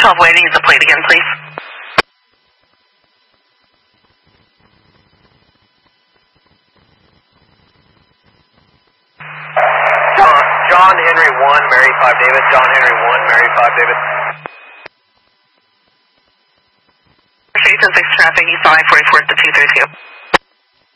12 way to use the plate again, please. John Henry 1, Mary 5 David. John Henry 1, Mary 5 David. Station 6 traffic, East I-44 to 232.